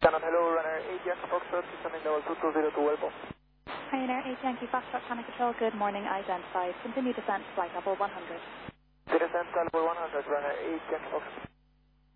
Canon, hello, runner 8 Yankee Foxtrot, descending level 2202 Welcome. Pioneer 8 Yankee Foxtrot, Panic Control, good morning, identified. Continue descent, flight level 100. Descent level 100, runner 8 Yankee Foxtrot.